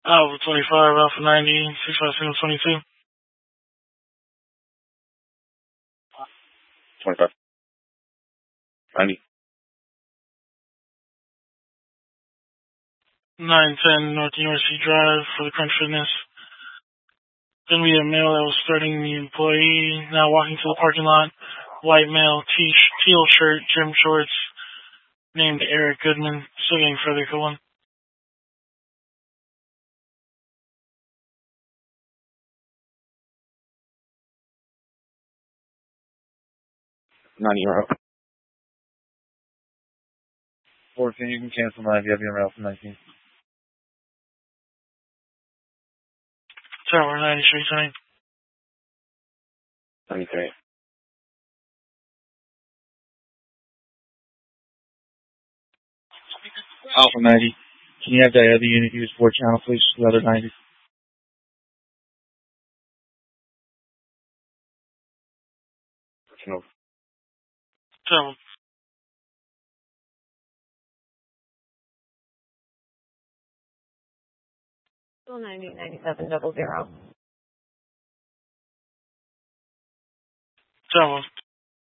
Alpha 25, Alpha 90, 65722. 25. 90. 910 North University Drive for the Crunch Fitness. Gonna be a male that was threatening the employee, now walking to the parking lot. White male, teal shirt, gym shorts, named Eric Goodman. Still getting further going. 90 euro. 14, you can cancel 90. I'll be around for 19. Tower 90, Street 9. 93. Alpha 90. Can you have that other unit use 4 channel, please? The other 90. Tower. Still 909700. Tower.